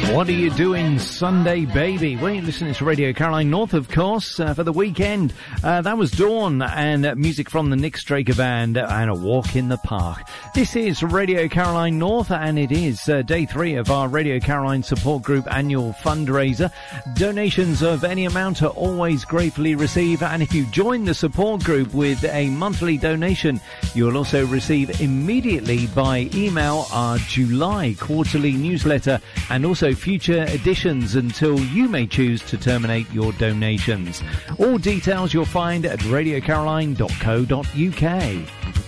What are you doing Sunday, baby? Well, you're listening to Radio Caroline North, of course, for the weekend. That was Dawn and music from the Nick Straker Band and A Walk in the Park. This is Radio Caroline North, and it is day 3 of our Radio Caroline Support Group annual fundraiser. Donations of any amount are always gratefully received, and if you join the support group with a monthly donation, you'll also receive immediately by email our July quarterly newsletter and also future editions until you may choose to terminate your donations. All details you'll find at radiocaroline.co.uk.